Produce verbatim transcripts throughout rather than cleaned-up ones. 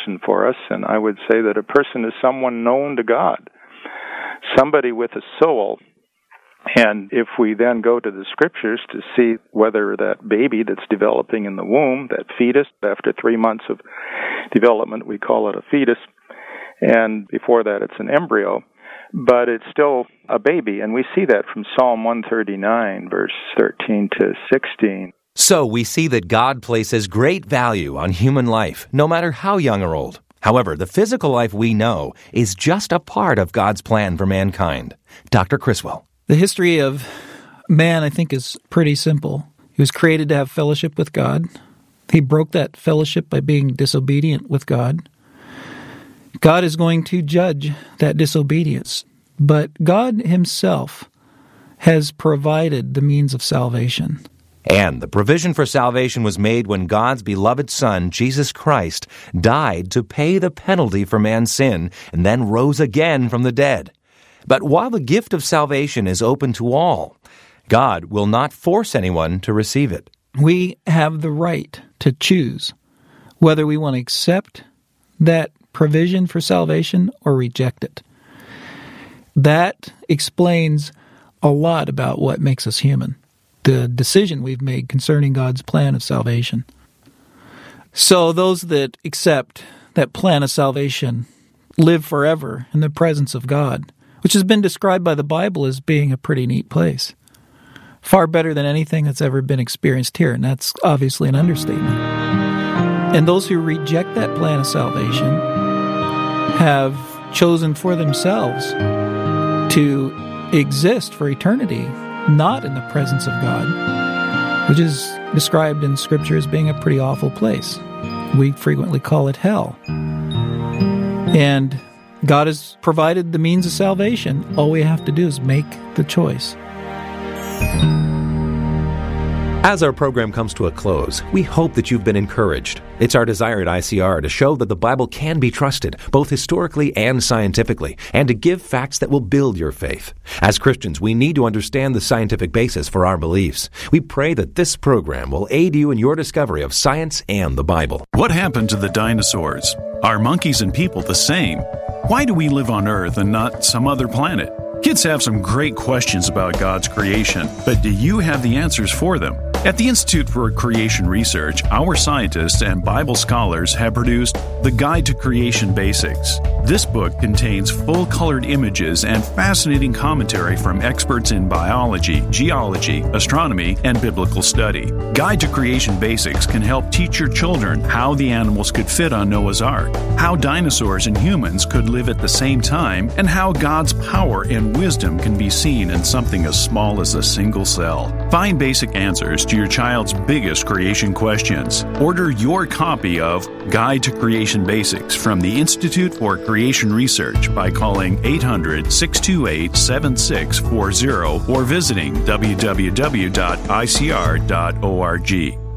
person for us, and I would say that a person is someone known to God, somebody with a soul. And if we then go to the Scriptures to see whether that baby that's developing in the womb, that fetus, after three months of development, we call it a fetus, and before that it's an embryo, but it's still a baby. And we see that from Psalm one thirty-nine, verse thirteen to sixteen. So we see that God places great value on human life, no matter how young or old. However, the physical life we know is just a part of God's plan for mankind. Doctor Criswell. The history of man, I think, is pretty simple. He was created to have fellowship with God. He broke that fellowship by being disobedient with God. God is going to judge that disobedience, but God himself has provided the means of salvation. And the provision for salvation was made when God's beloved Son, Jesus Christ, died to pay the penalty for man's sin and then rose again from the dead. But while the gift of salvation is open to all, God will not force anyone to receive it. We have the right to choose whether we want to accept that provision for salvation or reject it. That explains a lot about what makes us human, the decision we've made concerning God's plan of salvation. So those that accept that plan of salvation live forever in the presence of God, which has been described by the Bible as being a pretty neat place. Far better than anything that's ever been experienced here, and that's obviously an understatement. And those who reject that plan of salvation have chosen for themselves to exist for eternity, not in the presence of God, which is described in Scripture as being a pretty awful place. We frequently call it hell. And God has provided the means of salvation. All we have to do is make the choice. As our program comes to a close, we hope that you've been encouraged. It's our desire at I C R to show that the Bible can be trusted, both historically and scientifically, and to give facts that will build your faith. As Christians, we need to understand the scientific basis for our beliefs. We pray that this program will aid you in your discovery of science and the Bible. What happened to the dinosaurs? Are monkeys and people the same? Why do we live on Earth and not some other planet? Kids have some great questions about God's creation, but do you have the answers for them? At the Institute for Creation Research, our scientists and Bible scholars have produced The Guide to Creation Basics. This book contains full-colored images and fascinating commentary from experts in biology, geology, astronomy, and biblical study. Guide to Creation Basics can help teach your children how the animals could fit on Noah's Ark, how dinosaurs and humans could live at the same time, and how God's power and wisdom can be seen in something as small as a single cell. Find basic answers to your child's biggest creation questions. Order your copy of Guide to Creation Basics from the Institute for Creation Research by calling eight hundred, six two eight, seven six four zero or visiting w w w dot i c r dot org.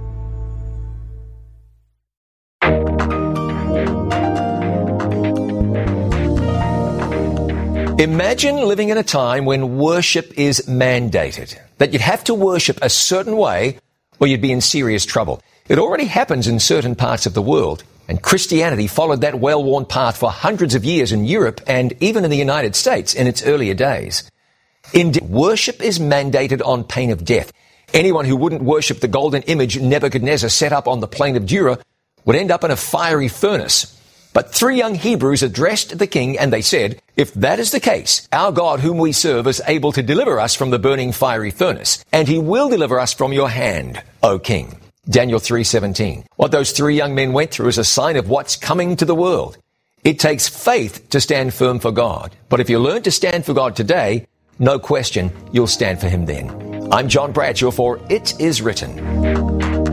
Imagine living in a time when worship is mandated, that you'd have to worship a certain way or you'd be in serious trouble. It already happens in certain parts of the world, and Christianity followed that well-worn path for hundreds of years in Europe and even in the United States in its earlier days. Indeed, worship is mandated on pain of death. Anyone who wouldn't worship the golden image Nebuchadnezzar set up on the plain of Dura would end up in a fiery furnace. But three young Hebrews addressed the king and they said, "If that is the case, our God whom we serve is able to deliver us from the burning fiery furnace, and he will deliver us from your hand, O king." Daniel three seventeen. What those three young men went through is a sign of what's coming to the world. It takes faith to stand firm for God. But if you learn to stand for God today, no question, you'll stand for him then. I'm John Bradshaw for It Is Written.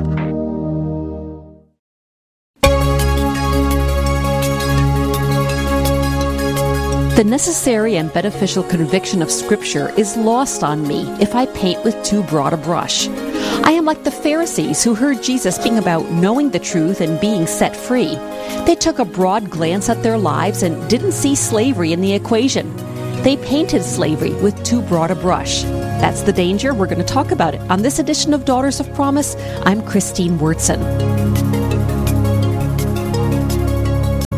The necessary and beneficial conviction of Scripture is lost on me if I paint with too broad a brush. I am like the Pharisees who heard Jesus speaking about knowing the truth and being set free. They took a broad glance at their lives and didn't see slavery in the equation. They painted slavery with too broad a brush. That's the danger. We're going to talk about it on this edition of Daughters of Promise. I'm Christine Wurtson.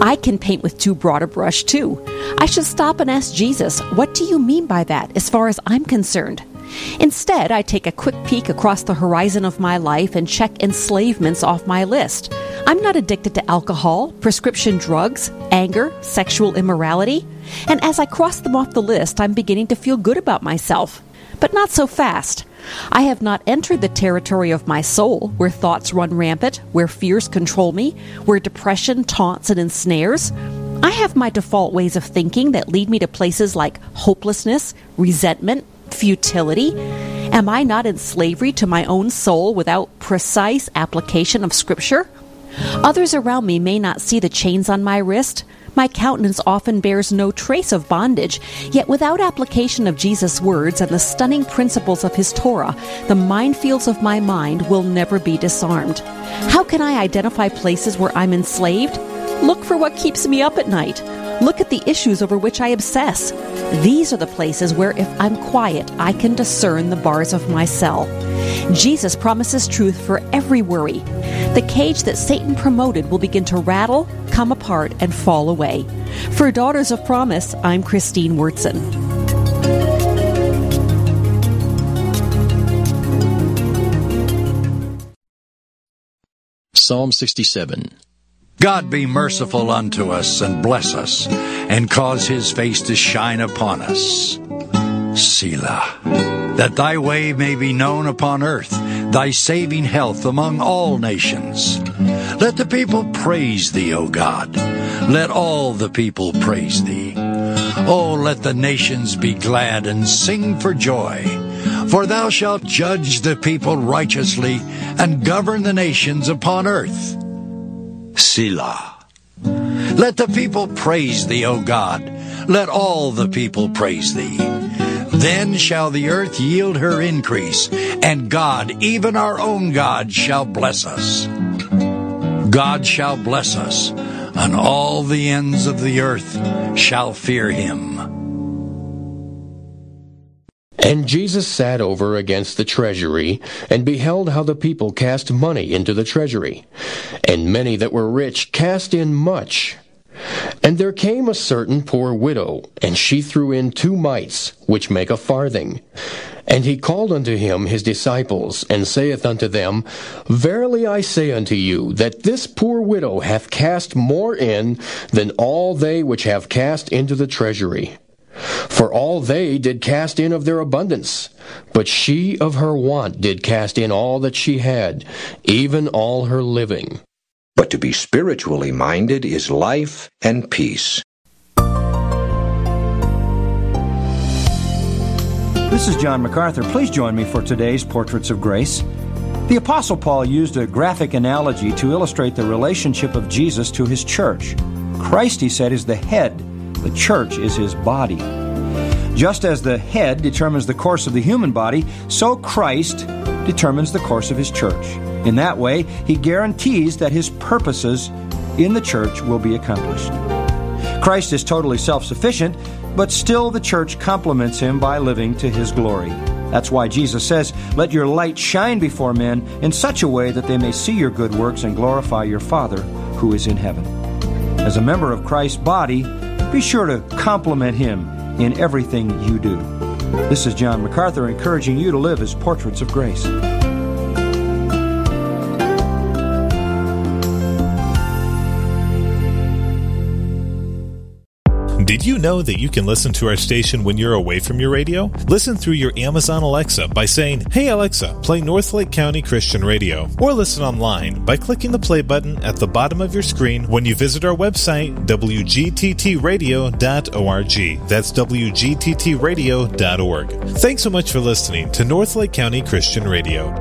I can paint with too broad a brush, too. I should stop and ask Jesus, what do you mean by that, as far as I'm concerned? Instead, I take a quick peek across the horizon of my life and check enslavements off my list. I'm not addicted to alcohol, prescription drugs, anger, sexual immorality. And as I cross them off the list, I'm beginning to feel good about myself. But not so fast. I have not entered the territory of my soul, where thoughts run rampant, where fears control me, where depression taunts and ensnares. I have my default ways of thinking that lead me to places like hopelessness, resentment, futility. Am I not in slavery to my own soul without precise application of Scripture? Others around me may not see the chains on my wrist. My countenance often bears no trace of bondage, yet without application of Jesus' words and the stunning principles of his Torah, the minefields of my mind will never be disarmed. How can I identify places where I'm enslaved? Look for what keeps me up at night. Look at the issues over which I obsess. These are the places where, if I'm quiet, I can discern the bars of my cell. Jesus promises truth for every worry. The cage that Satan promoted will begin to rattle, come apart, and fall away. For Daughters of Promise, I'm Christine Wurtson. Psalm sixty-seven. God be merciful unto us and bless us, and cause his face to shine upon us. Selah. That thy way may be known upon earth, thy saving health among all nations. Let the people praise thee, O God. Let all the people praise thee. Oh, let the nations be glad and sing for joy. For thou shalt judge the people righteously and govern the nations upon earth. Selah. Let the people praise thee, O God. Let all the people praise thee. Then shall the earth yield her increase, and God, even our own God, shall bless us. God shall bless us, and all the ends of the earth shall fear him. And Jesus sat over against the treasury, and beheld how the people cast money into the treasury. And many that were rich cast in much. And there came a certain poor widow, and she threw in two mites, which make a farthing. And he called unto him his disciples, and saith unto them, Verily I say unto you, that this poor widow hath cast more in than all they which have cast into the treasury. For all they did cast in of their abundance, but she of her want did cast in all that she had, even all her living. But to be spiritually minded is life and peace. This is John MacArthur. Please join me for today's Portraits of Grace. The Apostle Paul used a graphic analogy to illustrate the relationship of Jesus to his church. Christ, he said, is the head. The church is his body. Just as the head determines the course of the human body, so Christ determines the course of his church. In that way, he guarantees that his purposes in the church will be accomplished. Christ is totally self-sufficient, but still the church complements him by living to his glory. That's why Jesus says, Let your light shine before men in such a way that they may see your good works and glorify your Father who is in heaven. As a member of Christ's body, be sure to compliment him in everything you do. This is John MacArthur encouraging you to live as Portraits of Grace. Did you know that you can listen to our station when you're away from your radio? Listen through your Amazon Alexa by saying, Hey Alexa, play Northlake County Christian Radio. Or listen online by clicking the play button at the bottom of your screen when you visit our website, w g t t radio dot org. That's w g t t radio dot org. Thanks so much for listening to Northlake County Christian Radio.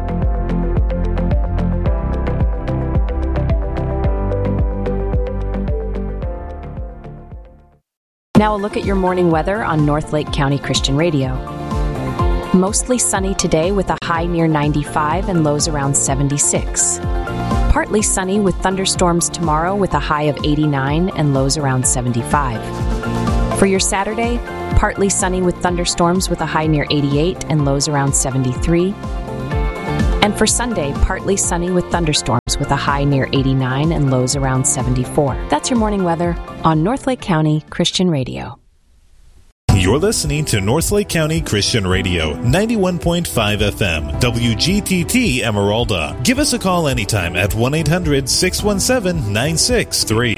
Now a look at your morning weather on Northlake County Christian Radio. Mostly sunny today with a high near ninety-five and lows around seventy-six. Partly sunny with thunderstorms tomorrow with a high of eighty-nine and lows around seventy-five. For your Saturday, partly sunny with thunderstorms with a high near eighty-eight and lows around seventy-three. And for Sunday, partly sunny with thunderstorms with a high near eighty-nine and lows around seventy-four. That's your morning weather on Northlake County Christian Radio. You're listening to Northlake County Christian Radio, ninety-one point five F M, W G T T Emeralda. Give us a call anytime at one eight hundred six one seven nine six three.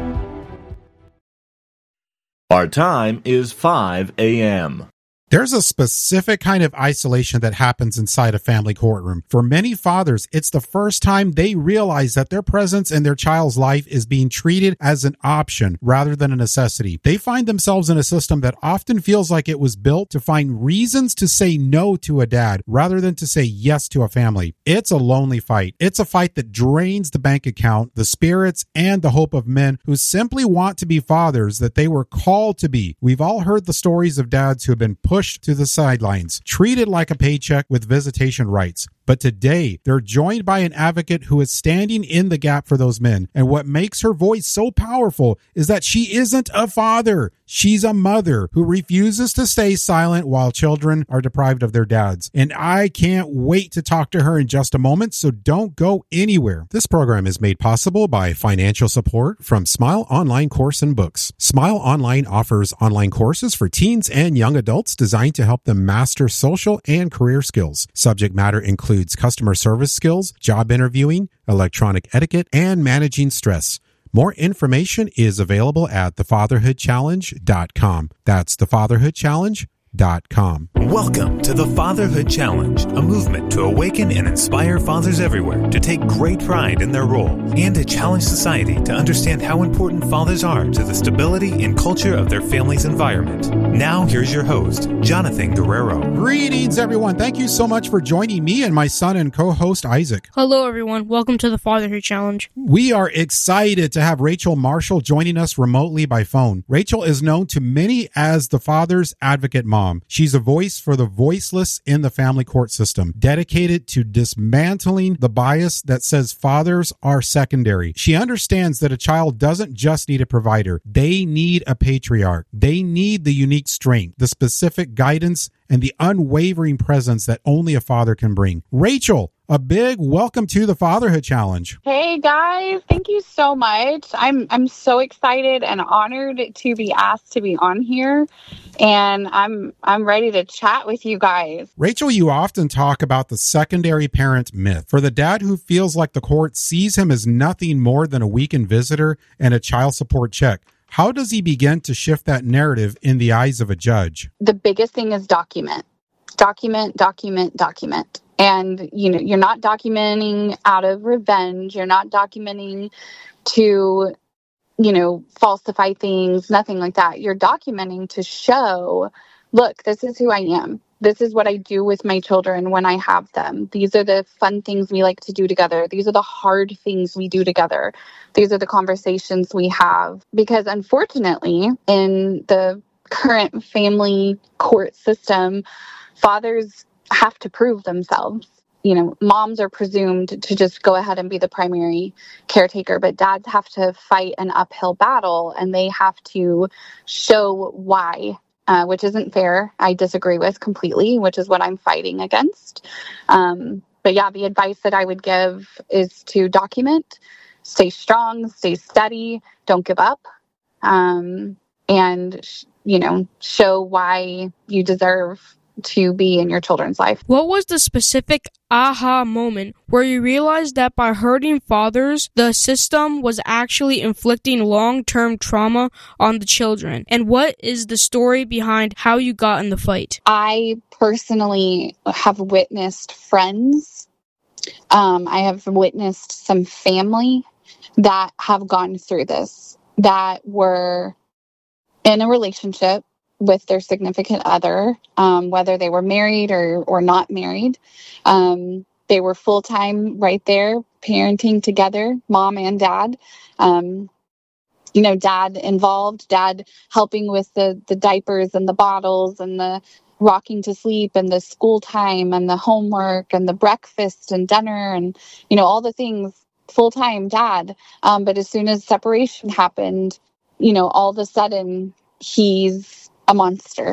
Our time is five a.m. There's a specific kind of isolation that happens inside a family courtroom. For many fathers, it's the first time they realize that their presence in their child's life is being treated as an option rather than a necessity. They find themselves in a system that often feels like it was built to find reasons to say no to a dad rather than to say yes to a family. It's a lonely fight. It's a fight that drains the bank account, the spirits, and the hope of men who simply want to be fathers that they were called to be. We've all heard the stories of dads who have been pushed pushed to the sidelines, treated like a paycheck with visitation rights. But today, they're joined by an advocate who is standing in the gap for those men. And what makes her voice so powerful is that she isn't a father. She's a mother who refuses to stay silent while children are deprived of their dads. And I can't wait to talk to her in just a moment, so don't go anywhere. This program is made possible by financial support from Smile Online Course and Books. Smile Online offers online courses for teens and young adults designed to help them master social and career skills. Subject matter includes customer service skills, job interviewing, electronic etiquette, and managing stress. More information is available at the fatherhood challenge dot com. That's the fatherhood challenge dot com. Welcome to the Fatherhood Challenge, a movement to awaken and inspire fathers everywhere to take great pride in their role and to challenge society to understand how important fathers are to the stability and culture of their family's environment. Now, here's your host, Jonathan Guerrero. Greetings, everyone. Thank you so much for joining me and my son and co-host, Isaac. Hello, everyone. Welcome to the Fatherhood Challenge. We are excited to have Rachel Marshall joining us remotely by phone. Rachel is known to many as the father's advocate mom. She's a voice for the voiceless in the family court system, dedicated to dismantling the bias that says fathers are secondary. She understands that a child doesn't just need a provider. They need a patriarch. They need the unique strength, the specific guidance, and the unwavering presence that only a father can bring. Rachel, a big welcome to the Fatherhood Challenge. Hey guys, thank you so much. I'm I'm so excited and honored to be asked to be on here, and I'm I'm ready to chat with you guys. Rachel, you often talk about the secondary parent myth. For the dad who feels like the court sees him as nothing more than a weekend visitor and a child support check, how does he begin to shift that narrative in the eyes of a judge? The biggest thing is document. Document, document, document. And, you know, you're not documenting out of revenge. You're not documenting to, you know, falsify things, nothing like that. You're documenting to show, look, this is who I am. This is what I do with my children when I have them. These are the fun things we like to do together. These are the hard things we do together. These are the conversations we have. Because unfortunately, in the current family court system, fathers have to prove themselves. You know, moms are presumed to just go ahead and be the primary caretaker, but dads have to fight an uphill battle, and they have to show why. Uh, which isn't fair. I disagree with completely, which is what I'm fighting against. Um, but yeah, the advice that I would give is to document, stay strong, stay steady, don't give up, um, and, you know, show why you deserve to be in your children's life. What was the specific aha moment where you realized that by hurting fathers, the system was actually inflicting long-term trauma on the children? And what is the story behind how you got in the fight? I personally have witnessed friends. Um, I have witnessed some family that have gone through this, that were in a relationship with their significant other, um, whether they were married or, or not married. Um, they were full-time right there, parenting together, mom and dad. Um, you know, dad involved, dad helping with the, the diapers and the bottles and the rocking to sleep and the school time and the homework and the breakfast and dinner and, you know, all the things, full-time dad. Um, but as soon as separation happened, you know, all of a sudden he's a monster.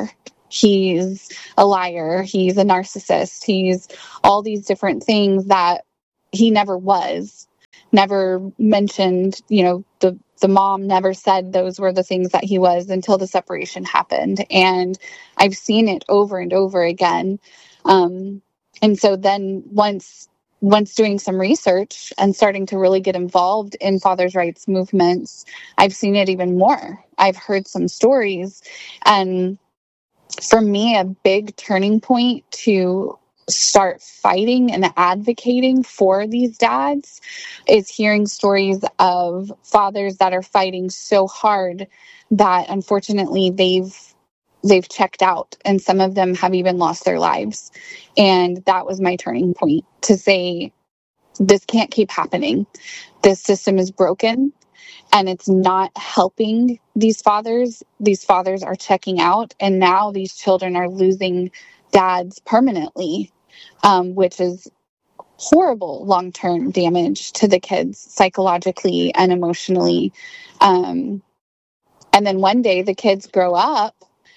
He's a liar. He's a narcissist. He's all these different things that he never was. Never mentioned, you know, the, the mom never said those were the things that he was until the separation happened. And I've seen it over and over again. Um, and so then once, once doing some research and starting to really get involved in fathers' rights movements, I've seen it even more. I've heard some stories. And for me, a big turning point to start fighting and advocating for these dads is hearing stories of fathers that are fighting so hard that unfortunately they've they've checked out, and some of them have even lost their lives. And that was my turning point to say, this can't keep happening. This system is broken and it's not helping these fathers. These fathers are checking out, and now these children are losing dads permanently. Um, which is horrible long-term damage to the kids psychologically and emotionally. Um, and then one day the kids grow up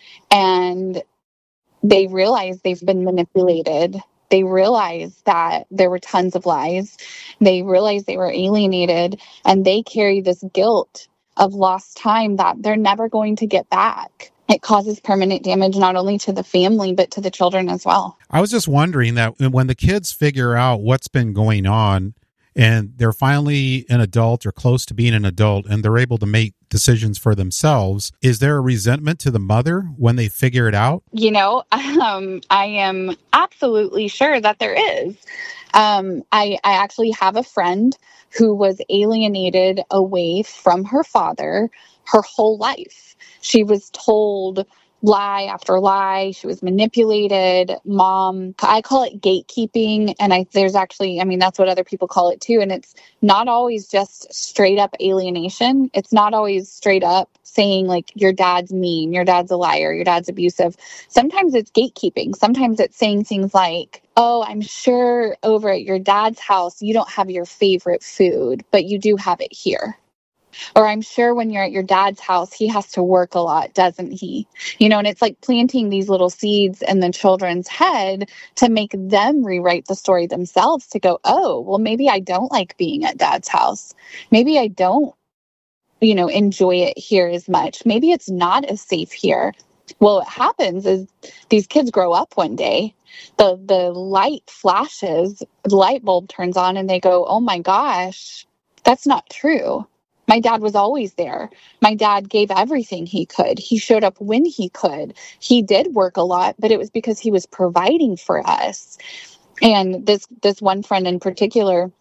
and they realize they've been manipulated. They realize that there were tons of lies. They realize they were alienated, and they carry this guilt of lost time that they're never going to get back. It causes permanent damage not only to the family, but to the children as well. I was just wondering that when the kids figure out what's been going on and they're finally an adult or close to being an adult and they're able to make decisions for themselves, is there a resentment to the mother when they figure it out? You know, um, I am absolutely sure that there is. Um, I, I actually have a friend who was alienated away from her father her whole life. She was told lie after lie. She was manipulated. Mom, I call it gatekeeping. And I, there's actually, I mean, that's what other people call it too. And it's not always just straight up alienation. It's not always straight up saying like, your dad's mean, your dad's a liar, your dad's abusive. Sometimes it's gatekeeping. Sometimes it's saying things like, oh, I'm sure over at your dad's house, you don't have your favorite food, but you do have it here. Or I'm sure when you're at your dad's house, he has to work a lot, doesn't he? You know, and it's like planting these little seeds in the children's head to make them rewrite the story themselves to go, oh, well, maybe I don't like being at dad's house. Maybe I don't, you know, enjoy it here as much. Maybe it's not as safe here. Well, what happens is these kids grow up one day, the, the light flashes, the light bulb turns on, and they go, oh my gosh, that's not true. My dad was always there. My dad gave everything he could. He showed up when he could. He did work a lot, but it was because he was providing for us. And this, this one friend in particular,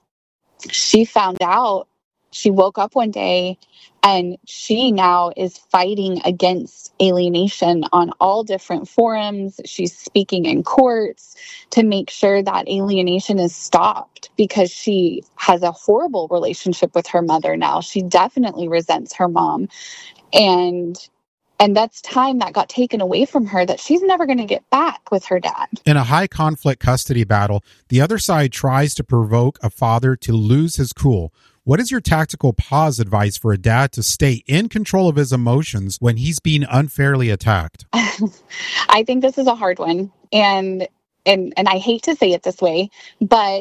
she found out, she woke up one day and she now is fighting against alienation on all different forums. She's speaking in courts to make sure that alienation is stopped because she has a horrible relationship with her mother now. She definitely resents her mom. And And that's time that got taken away from her that she's never going to get back with her dad. In a high conflict custody battle, the other side tries to provoke a father to lose his cool. What is your tactical pause advice for a dad to stay in control of his emotions when he's being unfairly attacked? I think this is a hard one. And, and, and I hate to say it this way, but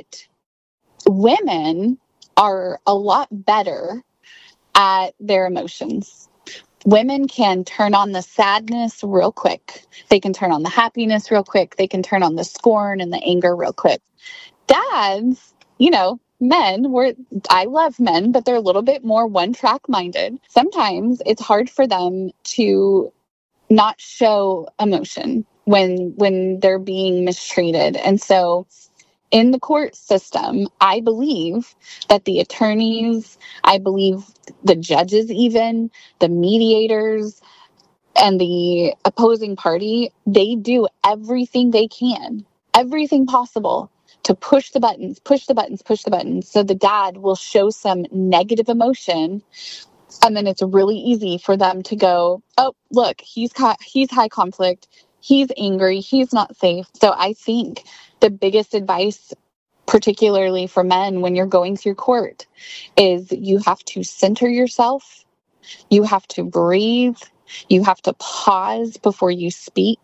women are a lot better at their emotions. Women can turn on the sadness real quick. They can turn on the happiness real quick. They can turn on the scorn and the anger real quick. Dads, you know, men, we're, I love men, but they're a little bit more one-track minded. Sometimes it's hard for them to not show emotion when when they're being mistreated. And so in the court system, I believe that the attorneys, I believe the judges even, the mediators, and the opposing party, they do everything they can, everything possible to push the buttons, push the buttons, push the buttons, so the dad will show some negative emotion. And then it's really easy for them to go, oh, look, he's he's high conflict. He's angry. He's not safe. So I think the biggest advice, particularly for men when you're going through court, is you have to center yourself. You have to breathe. You have to pause before you speak.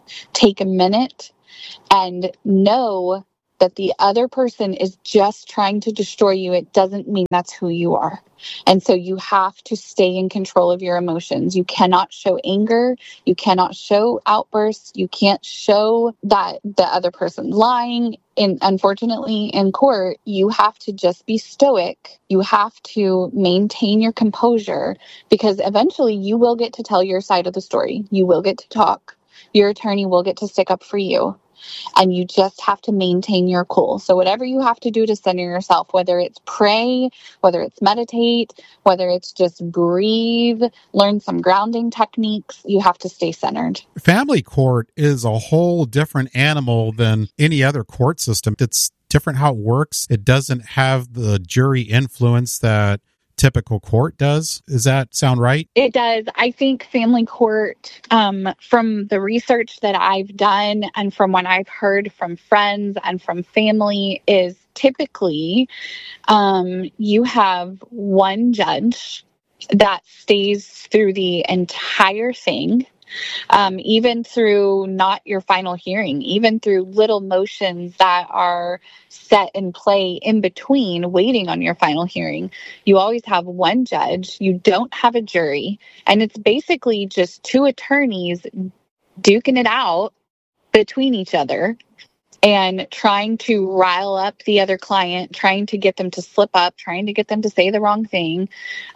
take a minute and know that the other person is just trying to destroy you. It doesn't mean that's who you are. And so you have to stay in control of your emotions. You cannot show anger. You cannot show outbursts. You can't show that the other person's lying. And unfortunately, in court, you have to just be stoic. You have to maintain your composure, because eventually you will get to tell your side of the story. You will get to talk. Your attorney will get to stick up for you. And you just have to maintain your cool. So whatever you have to do to center yourself, whether it's pray, whether it's meditate, whether it's just breathe, learn some grounding techniques, you have to stay centered. Family court is a whole different animal than any other court system. It's different how it works. It doesn't have the jury influence that typical court does. Does that sound right? It does. I think family court, um, from the research that I've done and from what I've heard from friends and from family, is typically um, you have one judge that stays through the entire thing. Um, even through not your final hearing, even through little motions that are set in play in between waiting on your final hearing. You always have one judge. You don't have a jury. And it's basically just two attorneys duking it out between each other and trying to rile up the other client, trying to get them to slip up, trying to get them to say the wrong thing.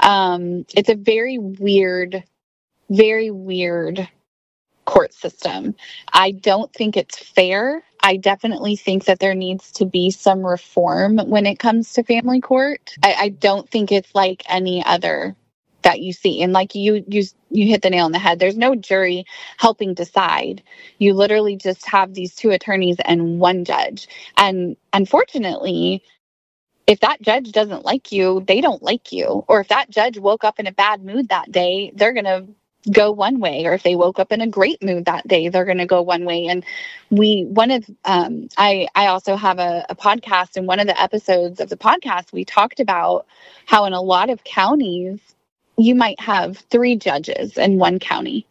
Um, it's a very weird Very weird court system. I don't think it's fair. I definitely think that there needs to be some reform when it comes to family court. I, I don't think it's like any other that you see. And like you, you, you hit the nail on the head. There's no jury helping decide. You literally just have these two attorneys and one judge. And unfortunately, if that judge doesn't like you, they don't like you. Or if that judge woke up in a bad mood that day, they're going to go one way. Or if they woke up in a great mood that day, they're going to go one way. And we, one of, um, I, I also have a, a podcast, and one of the episodes of the podcast, we talked about how in a lot of counties, you might have three judges in one county,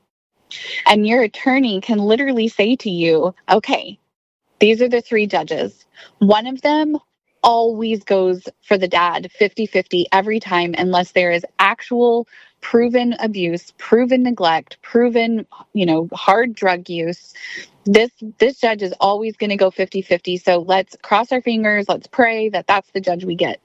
and your attorney can literally say to you, okay, these are the three judges. One of them always goes for the dad fifty-fifty every time, unless there is actual proven abuse, proven neglect, proven, you know, hard drug use. This this judge is always going to go fifty-fifty. So let's cross our fingers. Let's pray that that's the judge we get.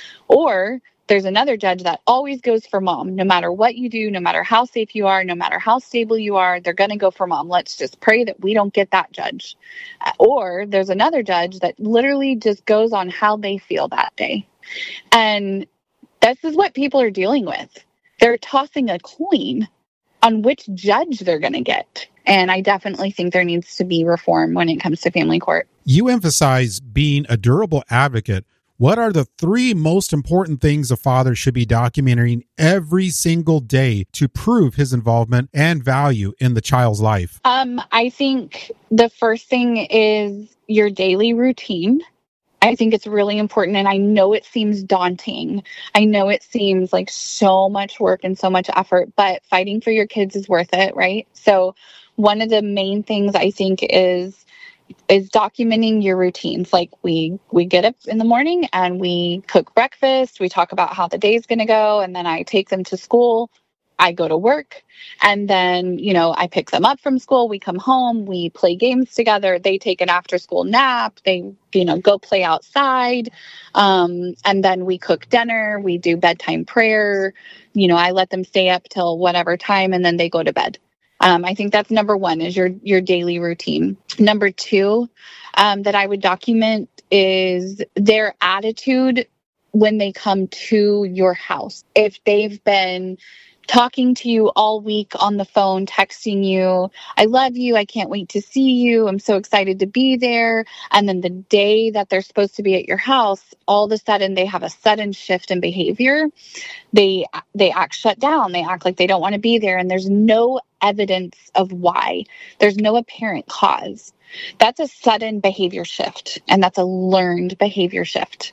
Or there's another judge that always goes for mom. No matter what you do, no matter how safe you are, no matter how stable you are, they're going to go for mom. Let's just pray that we don't get that judge. Or there's another judge that literally just goes on how they feel that day. And this is what people are dealing with. They're tossing a coin on which judge they're going to get. And I definitely think there needs to be reform when it comes to family court. You emphasize being a durable advocate. What are the three most important things a father should be documenting every single day to prove his involvement and value in the child's life? Um, I think the first thing is your daily routine. I think it's really important, and I know it seems daunting. I know it seems like so much work and so much effort, but fighting for your kids is worth it, right? So one of the main things I think is is documenting your routines. Like we we get up in the morning and we cook breakfast. We talk about how the day's going to go, and then I take them to school. I go to work, and then, you know, I pick them up from school. We come home, we play games together. They take an after school nap. They, you know, go play outside. Um, and then we cook dinner. We do bedtime prayer. You know, I let them stay up till whatever time, and then they go to bed. Um, I think that's number one, is your, your daily routine. Number two, um, that I would document is their attitude when they come to your house. If they've been talking to you all week on the phone, texting you, I love you, I can't wait to see you, I'm so excited to be there. And then the day that they're supposed to be at your house, all of a sudden they have a sudden shift in behavior. They they act shut down. They act like they don't want to be there. And there's no evidence of why. There's no apparent cause. That's a sudden behavior shift. And that's a learned behavior shift.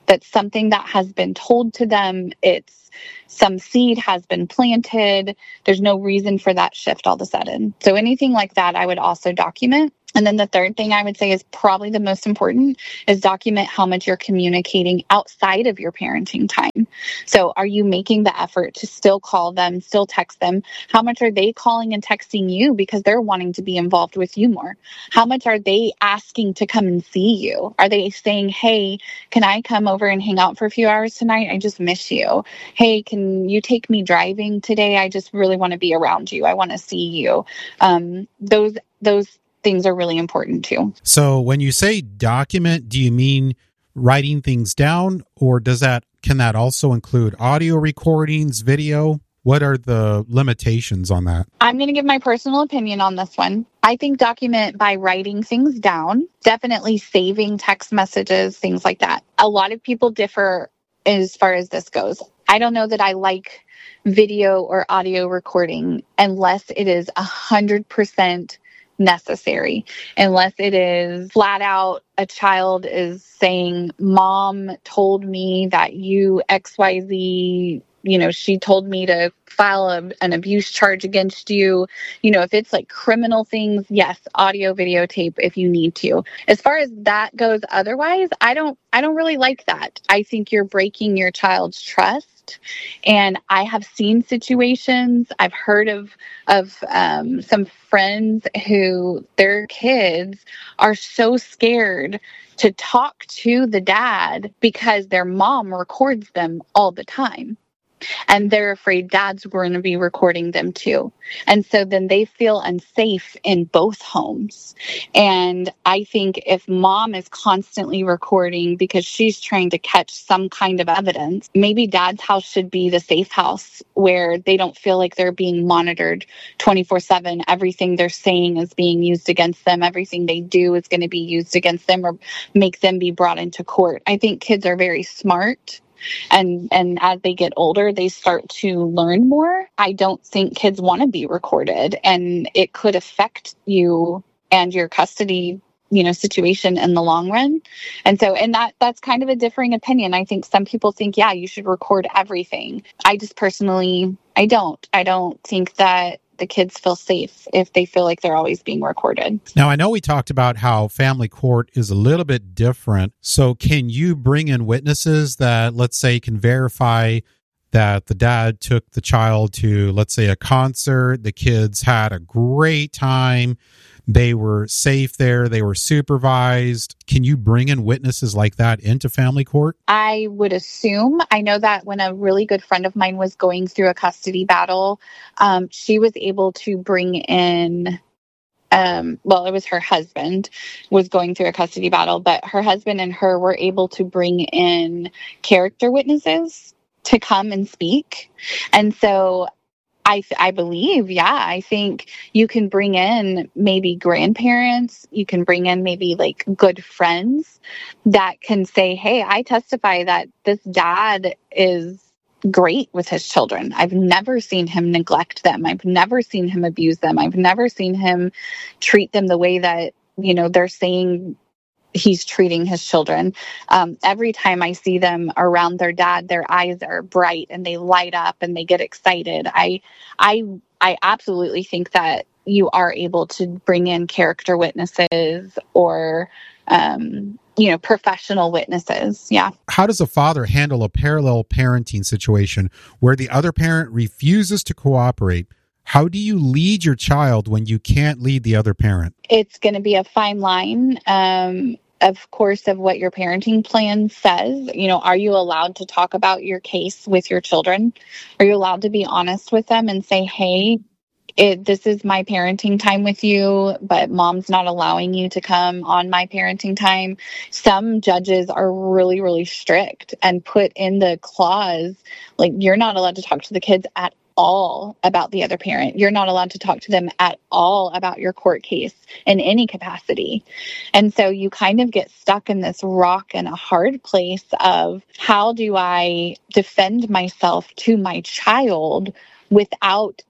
That's something that has been told to them. It's some seed has been planted. There's no reason for that shift all of a sudden. So anything like that, I would also document. And then the third thing I would say is probably the most important is document how much you're communicating outside of your parenting time. So are you making the effort to still call them, still text them? How much are they calling and texting you because they're wanting to be involved with you more? How much are they asking to come and see you? Are they saying, hey, can I come over and hang out for a few hours tonight? I just miss you. Hey, can you take me driving today? I just really want to be around you. I want to see you. Um, those, those, things are really important too. So when you say document, do you mean writing things down, or does that can that also include audio recordings, video? What are the limitations on that? I'm going to give my personal opinion on this one. I think document by writing things down, definitely saving text messages, things like that. A lot of people differ as far as this goes. I don't know that I like video or audio recording unless it is one hundred percent necessary, unless it is flat out a child is saying, Mom told me that you X Y Z, you know, she told me to file a, an abuse charge against you. You know, if it's like criminal things, yes, audio videotape if you need to. As far as that goes, otherwise, I don't I don't really like that. I think you're breaking your child's trust. And I have seen situations, I've heard of of um, some friends who their kids are so scared to talk to the dad because their mom records them all the time. And they're afraid dad's going to be recording them too. And so then they feel unsafe in both homes. And I think if mom is constantly recording because she's trying to catch some kind of evidence, maybe dad's house should be the safe house where they don't feel like they're being monitored twenty-four seven. Everything they're saying is being used against them. Everything they do is going to be used against them or make them be brought into court. I think kids are very smart. And and as they get older, they start to learn more. I don't think kids want to be recorded, and it could affect you and your custody, you know, situation in the long run. And so, and that that's kind of a differing opinion. I think some people think, yeah, you should record everything. I just personally, I don't. I don't think that the kids feel safe if they feel like they're always being recorded. Now, I know we talked about how family court is a little bit different. So can you bring in witnesses that, let's say, can verify that the dad took the child to, let's say, a concert, the kids had a great time, they were safe there, they were supervised? Can you bring in witnesses like that into family court? I would assume. I know that when a really good friend of mine was going through a custody battle, um, she was able to bring in, um, well, it was her husband was going through a custody battle, but her husband and her were able to bring in character witnesses to come and speak. And so I I believe, yeah, I think you can bring in maybe grandparents, you can bring in maybe like good friends that can say, hey, I testify that this dad is great with his children. I've never seen him neglect them. I've never seen him abuse them. I've never seen him treat them the way that, you know, they're saying he's treating his children. Um, every time I see them around their dad, their eyes are bright and they light up and they get excited. I, I, I absolutely think that you are able to bring in character witnesses or, um, you know, professional witnesses. Yeah. How does a father handle a parallel parenting situation where the other parent refuses to cooperate? How do you lead your child when you can't lead the other parent? It's going to be a fine line, um, of course, of what your parenting plan says. You know, are you allowed to talk about your case with your children? Are you allowed to be honest with them and say, hey, it, this is my parenting time with you, but mom's not allowing you to come on my parenting time? Some judges are really, really strict and put in the clause, like, you're not allowed to talk to the kids at all about the other parent. You're not allowed to talk to them at all about your court case in any capacity. And so you kind of get stuck in this rock and a hard place of, how do I defend myself to my child without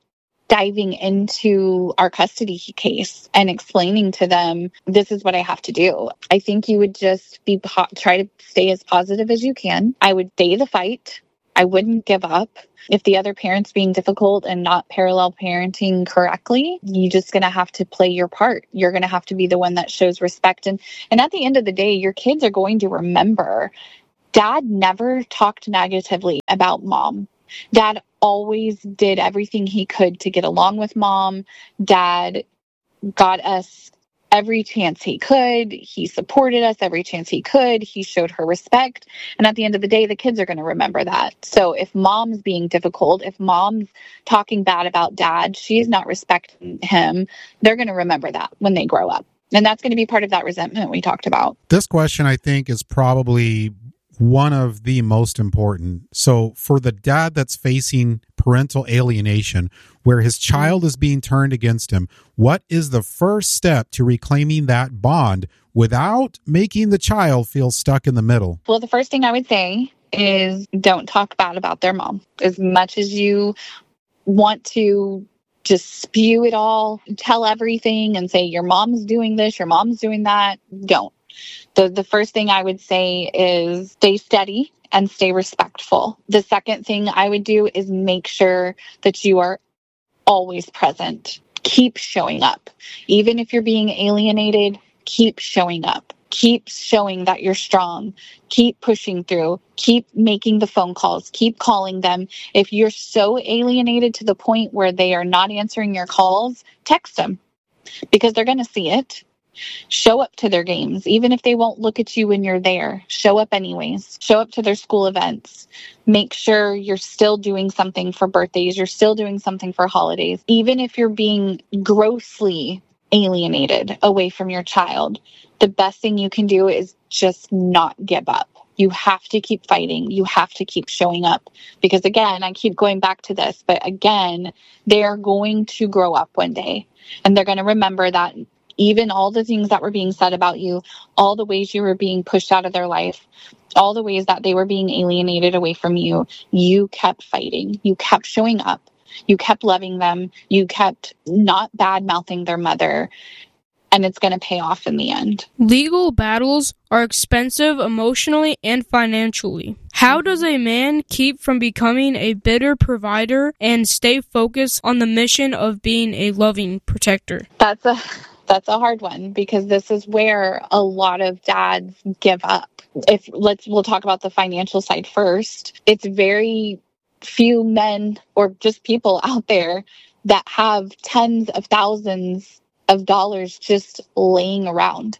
diving into our custody case and explaining to them, this is what I have to do. I think you would just be po- try to stay as positive as you can. I would stay the fight. I wouldn't give up. If the other parent's being difficult and not parallel parenting correctly, you're just going to have to play your part. You're going to have to be the one that shows respect. And, and at the end of the day, your kids are going to remember, Dad never talked negatively about Mom. Dad always did everything he could to get along with Mom. Dad got us every chance he could. He supported us every chance he could. He showed her respect. And at the end of the day, the kids are going to remember that. So if Mom's being difficult, if Mom's talking bad about Dad, she's not respecting him, they're going to remember that when they grow up. And that's going to be part of that resentment we talked about. This question, I think, is probably one of the most important. So for the dad that's facing parental alienation, where his child is being turned against him, what is the first step to reclaiming that bond without making the child feel stuck in the middle? Well, the first thing I would say is don't talk bad about their mom. As much as you want to just spew it all, tell everything and say your mom's doing this, your mom's doing that, don't. The the first thing I would say is stay steady and stay respectful. The second thing I would do is make sure that you are always present. Keep showing up. Even if you're being alienated, keep showing up. Keep showing that you're strong. Keep pushing through. Keep making the phone calls. Keep calling them. If you're so alienated to the point where they are not answering your calls, text them because they're going to see it. Show up to their games, even if they won't look at you when you're there. Show up anyways. Show up to their school events. Make sure you're still doing something for birthdays. You're still doing something for holidays. Even if you're being grossly alienated away from your child, the best thing you can do is just not give up. You have to keep fighting. You have to keep showing up. Because again, I keep going back to this, but again, they're going to grow up one day and they're going to remember that even all the things that were being said about you, all the ways you were being pushed out of their life, all the ways that they were being alienated away from you, you kept fighting. You kept showing up. You kept loving them. You kept not bad-mouthing their mother. And it's going to pay off in the end. Legal battles are expensive emotionally and financially. How does a man keep from becoming a bitter provider and stay focused on the mission of being a loving protector? That's a... That's a hard one because this is where a lot of dads give up. If let's we'll talk about the financial side first. It's very few men or just people out there that have tens of thousands of dollars just laying around.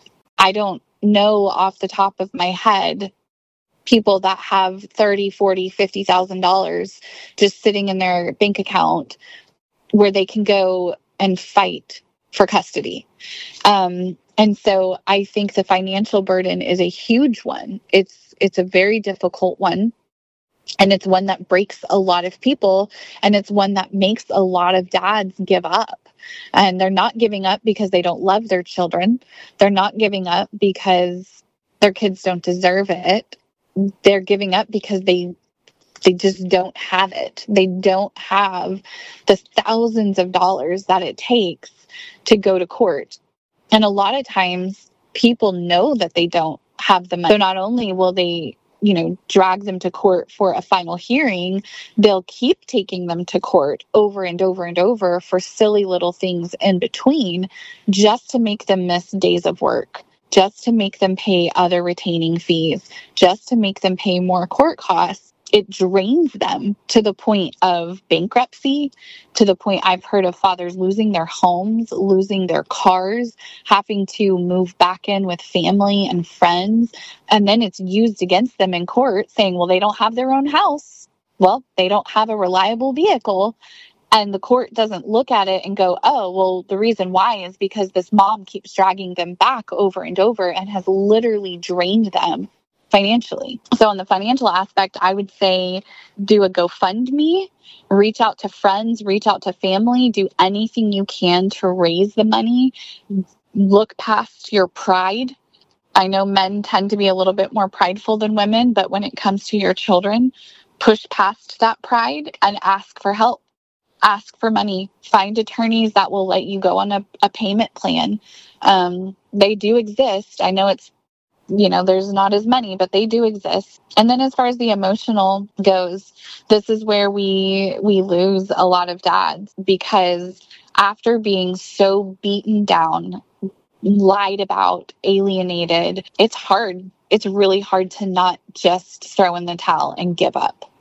I don't know off the top of my head people that have thirty, forty, fifty thousand dollars just sitting in their bank account where they can go and fight for custody. Um, and so I think the financial burden is a huge one. It's it's a very difficult one. And it's one that breaks a lot of people. And it's one that makes a lot of dads give up. And they're not giving up because they don't love their children. They're not giving up because their kids don't deserve it. They're giving up because they They just don't have it. They don't have the thousands of dollars that it takes to go to court. And a lot of times people know that they don't have the money. So not only will they, you know, drag them to court for a final hearing, they'll keep taking them to court over and over and over for silly little things in between just to make them miss days of work, just to make them pay other retaining fees, just to make them pay more court costs. It drains them to the point of bankruptcy, to the point I've heard of fathers losing their homes, losing their cars, having to move back in with family and friends. And then it's used against them in court saying, well, they don't have their own house. Well, they don't have a reliable vehicle. And the court doesn't look at it and go, oh, well, the reason why is because this mom keeps dragging them back over and over and has literally drained them financially. So in the financial aspect, I would say do a GoFundMe, reach out to friends, reach out to family, do anything you can to raise the money. Look past your pride. I know men tend to be a little bit more prideful than women, but when it comes to your children, push past that pride and ask for help. ask for money. Find attorneys that will let you go on a, a payment plan. Um, they do exist. I know it's, you know, there's not as many, but they do exist. And then as far as the emotional goes, this is where we we lose a lot of dads, because after being so beaten down, lied about, alienated, it's hard. It's really hard to not just throw in the towel and give up.